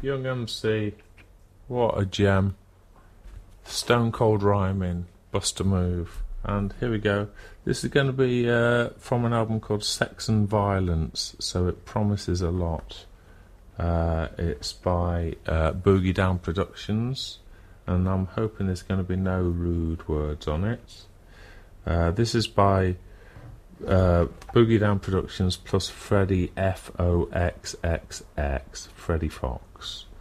Young MC, what a gem. Stone cold rhyming, bust a move. And here we go. This is going to be from an album called Sex and Violence, so it promises a lot. It's by Boogie Down Productions, and I'm hoping there's going to be no rude words on it. This is by Boogie Down Productions plus Freddie FOXXX, Freddie Fox.